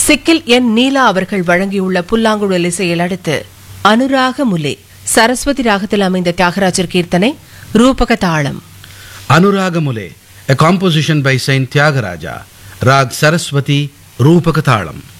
Sickle என் நீலா அவர்கள் வழங்கியுள்ள புல்லாங்குழல் இசையில் அடுத்து அனுராக முலே சரஸ்வதி ராகத்தில் அமைந்த தியாகராஜர் கீர்த்தனை ரூபக தாளம். Anuraga Mule, a composition by Saint Tyagaraja, Rag Saraswati, Rupaka Thalam.